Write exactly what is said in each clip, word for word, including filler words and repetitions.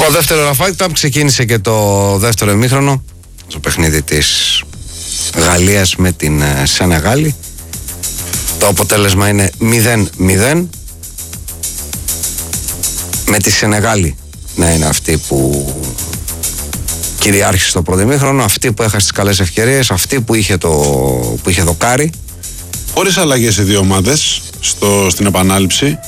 Λοιπόν, δεύτερο Fight Club, ξεκίνησε και το δεύτερο ημίχρονο στο παιχνίδι της Γαλλίας με την Σενεγάλη. Το αποτέλεσμα είναι μηδέν μηδέν, με τη Σενεγάλη να είναι αυτή που κυριάρχησε στο πρώτο ημίχρονο, αυτή που έχασε τις καλές ευκαιρίες, αυτή που είχε, το, που είχε δοκάρει. Χωρίς αλλαγές οι δύο ομάδες στο, στην επανάληψη.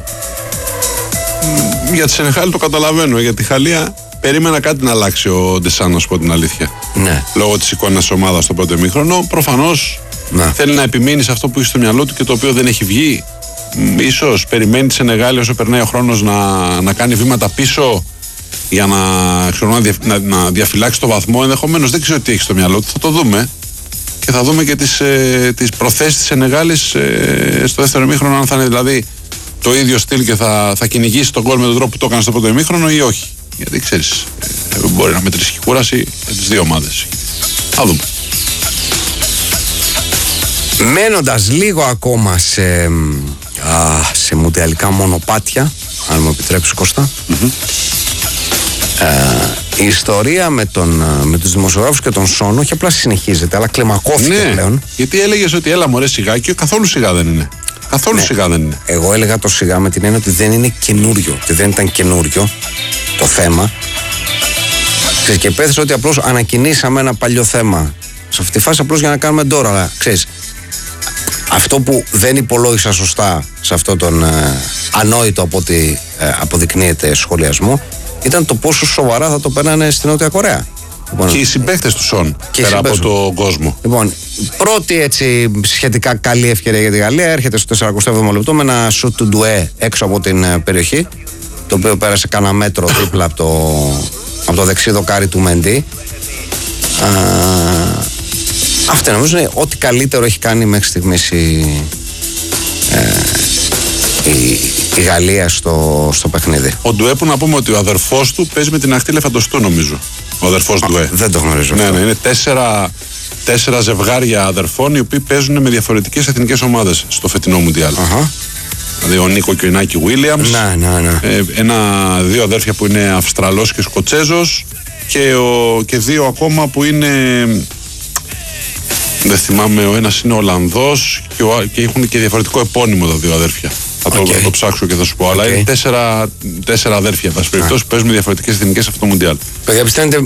Για τη Σενεγάλη το καταλαβαίνω, για τη Γαλλία περίμενα κάτι να αλλάξει ο Ντεσάν, να σου πω την αλήθεια. Ναι. Λόγω της εικόνας της ομάδας στο πρώτο ημίχρονο. Προφανώς ναι. Θέλει να επιμείνει σε αυτό που έχει στο μυαλό του και το οποίο δεν έχει βγει. Ίσως περιμένει τη Σενεγάλη όσο περνάει ο χρόνος να, να κάνει βήματα πίσω για να, ξέρω, να, δια, να, να διαφυλάξει το βαθμό. Ενδεχομένως δεν ξέρω τι έχει στο μυαλό του. Θα το δούμε. Και θα δούμε και τις, ε, τις προθέσεις της Σενεγάλης ε, στο δεύτερο ημίχρονο, αν θα είναι δηλαδή το ίδιο στυλ και θα, θα κυνηγήσει τον γκολ με τον τρόπο που το έκανε στο πρώτο ημίχρονο ή όχι. Γιατί ξέρεις, ε, μπορεί να μετρήσει και κούραση για τις δύο ομάδες. Θα δούμε. Μένοντας λίγο ακόμα σε, α, σε μουντιαλικά μονοπάτια, αν μου επιτρέψεις Κώστα, mm-hmm. ε, η ιστορία με, τον, με τους δημοσιογράφους και τον Σόν όχι απλά συνεχίζεται, αλλά κλιμακώθηκε ναι, πλέον. Γιατί έλεγες ότι έλα μωρέ σιγά και καθόλου σιγά δεν είναι. Καθόλου ναι, σιγά δεν είναι. Εγώ έλεγα το σιγά με την έννοια ότι δεν είναι καινούριο, ότι δεν ήταν καινούριο το θέμα. Και πέθησε ότι απλώς ανακοινήσαμε ένα παλιό θέμα σε αυτή τη φάση απλώς για να κάνουμε τώρα, αλλά ξέρεις, αυτό που δεν υπολόγισα σωστά σε αυτό τον ε, ανόητο από ό,τι ε, αποδεικνύεται σχολιασμό ήταν το πόσο σοβαρά θα το παίρνανε στη Νότια Κορέα. Λοιπόν, και οι συμπαίκτες του Σον πέρα από τον κόσμο. Λοιπόν, πρώτη έτσι σχετικά καλή ευκαιρία για τη Γαλλία έρχεται στο σαράντα επτά λεπτό με ένα σουτ του Ντουέ έξω από την ε, περιοχή, το οποίο πέρασε κάνα μέτρο δίπλα από το, από το δεξί δοκάρι του Μεντί. Αυτό νομίζω είναι ό,τι καλύτερο έχει κάνει μέχρι στιγμής η, ε, η, η Γαλλία στο, στο παιχνίδι. Ο Ντουέ, που να πούμε ότι ο αδερφός του παίζει με την ακτή Λεφαντοστού, νομίζω. Ο αδερφός Α, Ντουέ. Δεν το γνωρίζω. Ναι, ναι, είναι τέσσερα, τέσσερα ζευγάρια αδερφών οι οποίοι παίζουν με διαφορετικές εθνικές ομάδες στο φετινό Μουντιάλ. Uh-huh. Δηλαδή ο Νίκο και ο Ινάκη Βίλιαμς. Ναι, ναι, ναι. Ε, ένα, δύο αδέρφια που είναι Αυστραλός και Σκοτσέζος και, ο, και δύο ακόμα που είναι. Δεν θυμάμαι, ο ένας είναι Ολλανδός και, ο, και έχουν και διαφορετικό επώνυμο τα δύο αδέρφια. Θα okay. το, το ψάξω και θα σου πω. Okay. Αλλά είναι τέσσερα, τέσσερα αδέρφια, εν πάση περιπτώσει, που παίζουν με διαφορετικές εθνικές αυτό το Μουντιάλ. Παιδιά, πιστεύετε